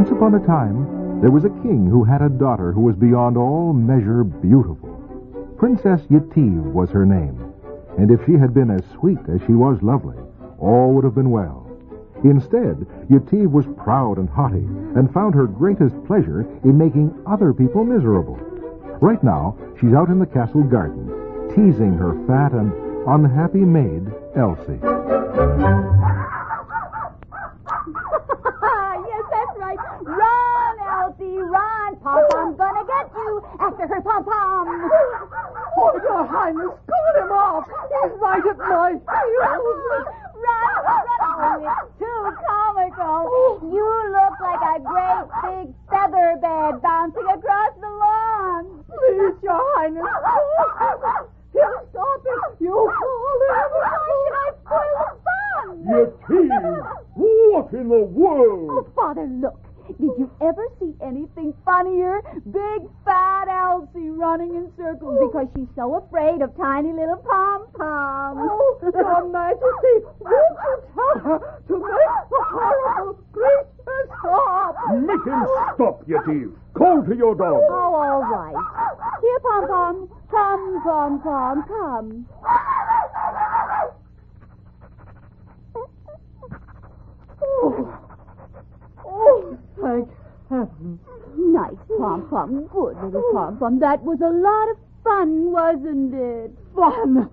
Once upon a time, there was a king who had a daughter who was beyond all measure beautiful. Princess Yetive was her name, and if she had been as sweet as she was lovely, all would have been well. Instead, Yetive was proud and haughty, and found her greatest pleasure in making other people miserable. Right now, she's out in the castle garden, teasing her fat and unhappy maid, Elsie. Yes, that's right. Run, Elsie, run. Pom-Pom's gonna get you after her Pom-Pom. Oh, Your Highness, call him off. He's right at my heels. Run. Oh, it's too comical. You look like a great big feather bed bouncing across the lawn. Please, Your Highness. He'll stop it. You call him. Why should I spoil the fun? Yetive! What in the world? Oh, Father, look. Did you ever see anything funnier? Big, fat Elsie running in circles because she's so afraid of tiny little pom-poms. Oh, Your Majesty, won't you tell her to make the horrible creature stop? Make him stop, Yetive. Call to your dog. Oh, all right. Here, Pom-Pom. Come, Pom-Pom, come. Oh, thank heaven. Nice Pom-Pom. Good little Pom-Pom. That was a lot of fun, wasn't it? Fun?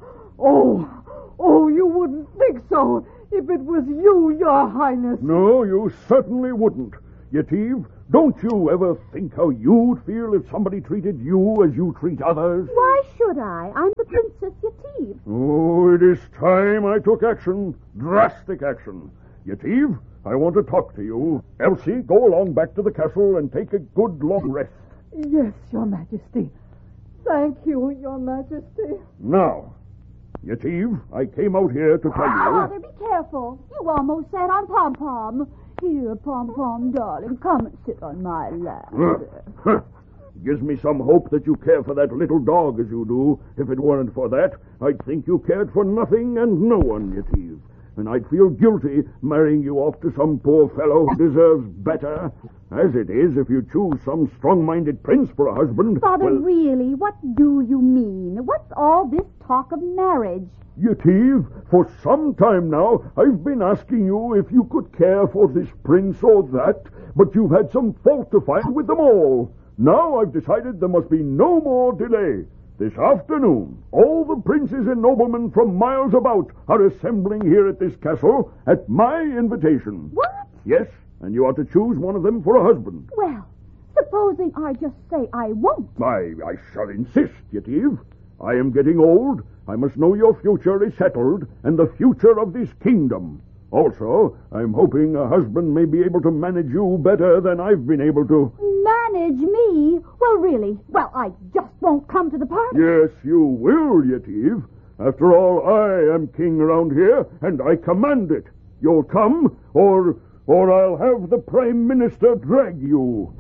Oh, you wouldn't think so if it was you, Your Highness. No, you certainly wouldn't. Yetive, don't you ever think how you'd feel if somebody treated you as you treat others? Why should I? I'm the Princess Yetive. Oh, it is time I took action. Drastic action. Yetive, I want to talk to you. Elsie, go along back to the castle and take a good long rest. Yes, Your Majesty. Thank you, Your Majesty. Now, Yetive, I came out here to tell you... Father, be careful. You almost sat on Pom-Pom. Here, Pom-Pom, darling, come and sit on my lap. Gives me some hope that you care for that little dog as you do. If it weren't for that, I'd think you cared for nothing and no one, Yetive. And I'd feel guilty marrying you off to some poor fellow who deserves better. As it is, if you choose some strong-minded prince for a husband... Father, well, really, what do you mean? What's all this talk of marriage? Yetive, for some time now, I've been asking you if you could care for this prince or that, but you've had some fault to find with them all. Now I've decided there must be no more delay. This afternoon, all the princes and noblemen from miles about are assembling here at this castle at my invitation. What? Yes, and you are to choose one of them for a husband. Well, supposing I just say I won't. I shall insist, Yetive. I am getting old. I must know your future is settled and the future of this kingdom. Also, I'm hoping a husband may be able to manage you better than I've been able to. Manage me? Well, really? Well, I just won't come to the party. Yes, you will, Yetive. After all, I am king around here, and I command it. You'll come, or I'll have the Prime Minister drag you.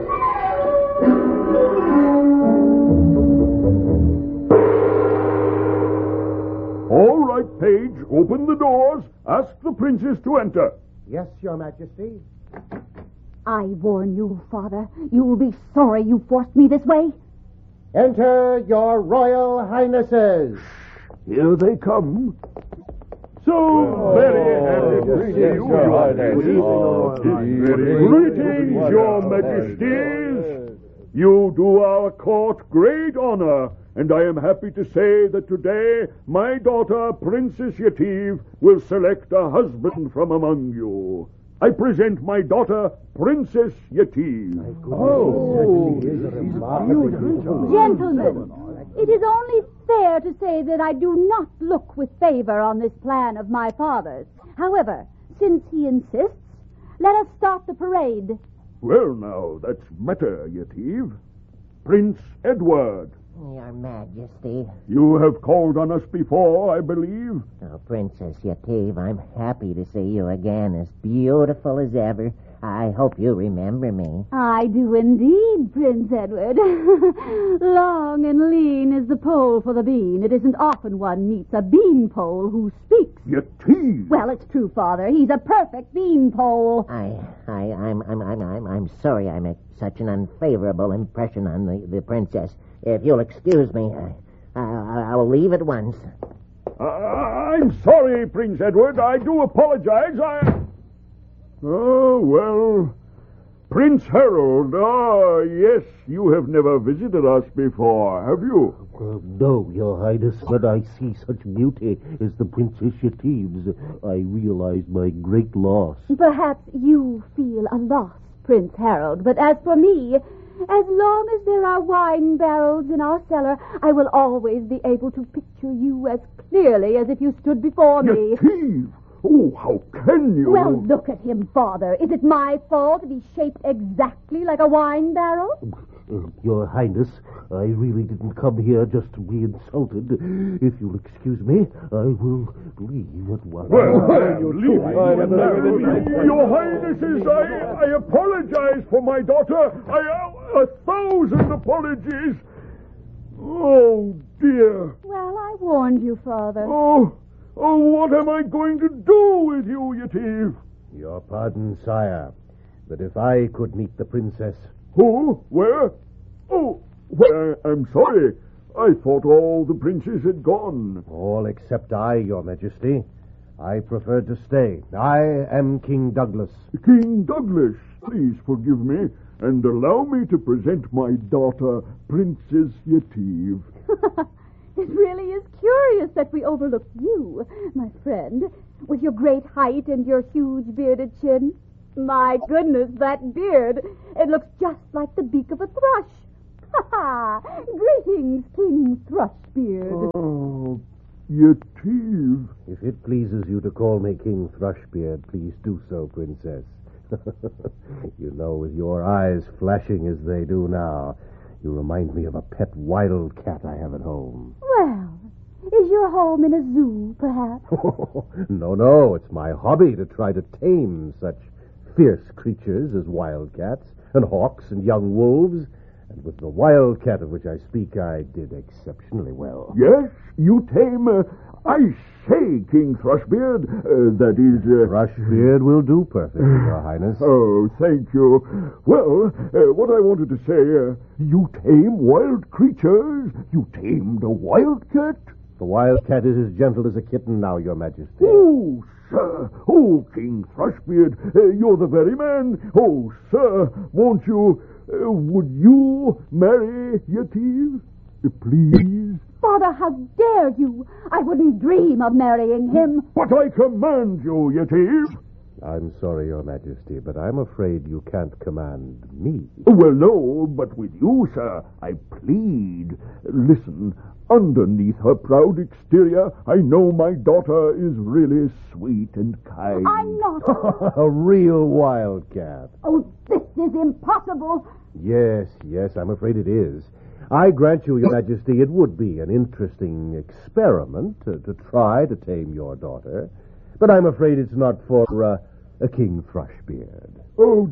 All right, Page, open the doors. Ask the princes to enter. Yes, Your Majesty. I warn you, Father. You'll be sorry you forced me this way. Enter your Royal Highnesses. Here they come. So very happy to see you, Your Majesty. Greetings, Your Majesties. You do our court great honor, and I am happy to say that today my daughter, Princess Yetive, will select a husband from among you. I present my daughter, Princess Yetive. Gentlemen, it is only fair to say that I do not look with favor on this plan of my father's. However, since he insists, let us start the parade. Well, now, that's better, Yetive. Prince Edward. Your Majesty. You have called on us before, I believe. Oh, Princess Yetive, I'm happy to see you again, as beautiful as ever. I hope you remember me. I do indeed, Prince Edward. Long and lean is the pole for the bean. It isn't often one meets a beanpole who speaks. Yetive! Well, it's true, Father. He's a perfect beanpole. I'm sorry I make such an unfavorable impression on the princess. If you'll excuse me, I will leave at once. I'm sorry, Prince Edward. I do apologize. Oh, well. Prince Harold. Yes, you have never visited us before, have you? No, Your Highness. When I see such beauty as the Princess Yetive's, I realize my great loss. Perhaps you feel a loss, Prince Harold, but as for me, as long as there are wine barrels in our cellar, I will always be able to picture you as clearly as if you stood before me. Yetive! Oh, how can you? Well, look at him, Father. Is it my fault if he's shaped exactly like a wine barrel? Your Highness, I really didn't come here just to be insulted. If you'll excuse me, I will leave at once. Your Highnesses, I apologize for my daughter. 1,000 apologies. Oh, dear. Well, I warned you, Father. Oh, what am I going to do with you, Yetive? Your pardon, sire, but if I could meet the princess... Who? Where? Oh, well, I'm sorry. I thought all the princes had gone. All except I, Your Majesty. I prefer to stay. I am King Douglas. King Douglas, please forgive me and allow me to present my daughter, Princess Yetive. It really is curious that we overlooked you, my friend, with your great height and your huge bearded chin. My goodness, that beard. It looks just like the beak of a thrush. Ha ha! Greetings, King Thrushbeard. Oh, Yetive. If it pleases you to call me King Thrushbeard, please do so, Princess. You know, with your eyes flashing as they do now, you remind me of a pet wildcat I have at home. Well, is your home in a zoo, perhaps? No, it's my hobby to try to tame such fierce creatures as wildcats and hawks and young wolves. And with the wildcat of which I speak, I did exceptionally well. Yes, you tame... I say, King Thrushbeard, that is... Thrushbeard will do perfectly, Your Highness. Oh, thank you. Well, what I wanted to say, you tame wild creatures? You tamed a wildcat? The wildcat is as gentle as a kitten now, Your Majesty. Oh, sir. Oh, King Thrushbeard, you're the very man. Oh, sir, won't you... would you marry Yetive? Please? Father, how dare you? I wouldn't dream of marrying him. But I command you, Yetive. I'm sorry, Your Majesty, but I'm afraid you can't command me. Well, no, but with you, sir, I plead. Listen, underneath her proud exterior, I know my daughter is really sweet and kind. I'm not. A real wildcat. Oh, this is impossible. Yes, I'm afraid it is. I grant you, Your Majesty, it would be an interesting experiment to try to tame your daughter. But I'm afraid it's not for a King Thrushbeard. Oh,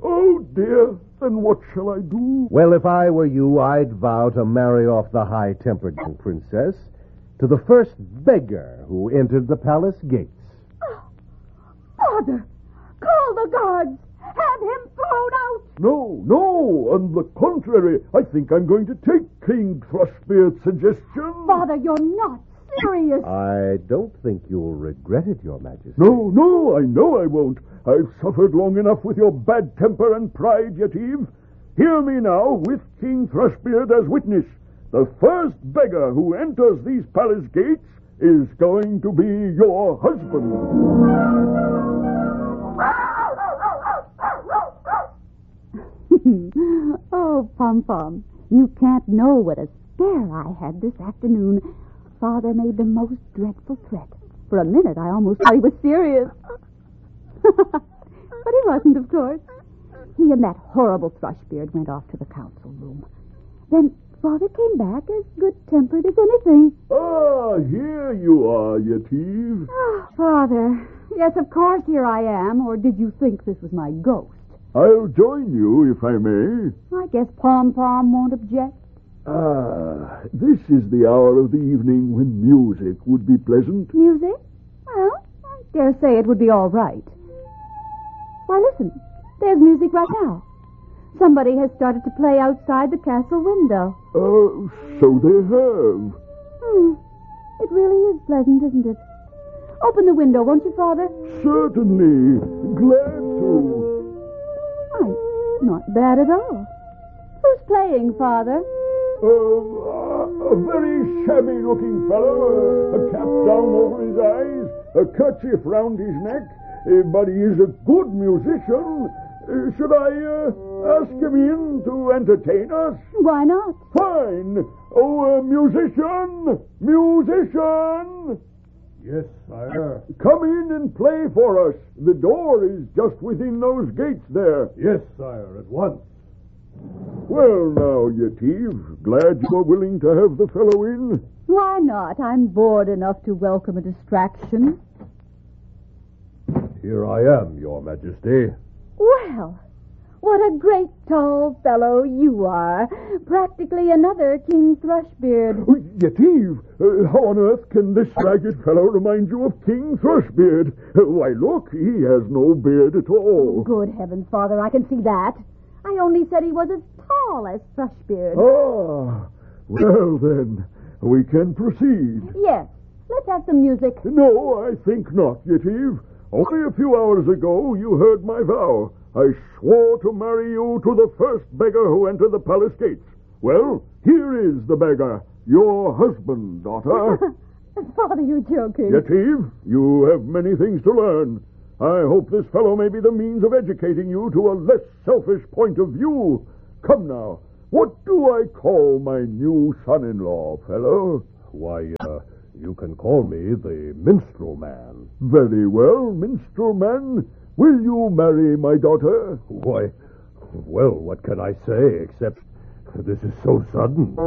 dear. Then what shall I do? Well, if I were you, I'd vow to marry off the high-tempered young princess to the first beggar who entered the palace gates. Oh, Father, call the guards. Have him thrown out. No. On the contrary, I think I'm going to take King Thrushbeard's suggestion. Father, you're not serious. I don't think you'll regret it, Your Majesty. No, I know I won't. I've suffered long enough with your bad temper and pride, Yetive. Hear me now, with King Thrushbeard as witness. The first beggar who enters these palace gates is going to be your husband. Oh, Pom-Pom, you can't know what a scare I had this afternoon. Father made the most dreadful threat. For a minute, I almost thought he was serious. But he wasn't, of course. He and that horrible Thrushbeard went off to the council room. Then Father came back as good-tempered as anything. Ah, here you are, Yetive. Oh, Father. Yes, of course, here I am. Or did you think this was my ghost? I'll join you, if I may. I guess Pom-Pom won't object. Ah, this is the hour of the evening when music would be pleasant. Music? Well, I dare say it would be all right. Why, listen. There's music right now. Somebody has started to play outside the castle window. So they have. It really is pleasant, isn't it? Open the window, won't you, Father? Certainly. Glad to. Why, not bad at all. Who's playing, Father? A very shabby-looking fellow, a cap down over his eyes, a kerchief round his neck, but he is a good musician. Should I ask him in to entertain us? Why not? Fine. Oh, musician! Musician! Yes, sire. Come in and play for us. The door is just within those gates there. Yes, sire, at once. Well, now, Yetive, glad you are willing to have the fellow in. Why not? I'm bored enough to welcome a distraction. Here I am, Your Majesty. Well, what a great tall fellow you are. Practically another King Thrushbeard. Yetive, how on earth can this ragged fellow remind you of King Thrushbeard? Why, look, he has no beard at all. Good heavens, Father, I can see that. I only said he was as tall as Thrushbeard. Ah, well then, we can proceed. Yes, let's have some music. No, I think not, Yetive. Only a few hours ago, you heard my vow. I swore to marry you to the first beggar who entered the palace gates. Well, here is the beggar, your husband, daughter. Father, you're joking. Yetive, you have many things to learn. I hope this fellow may be the means of educating you to a less selfish point of view. Come now, what do I call my new son-in-law, fellow? Why, you can call me the minstrel man. Very well, minstrel man. Will you marry my daughter? Why, well, what can I say except this is so sudden?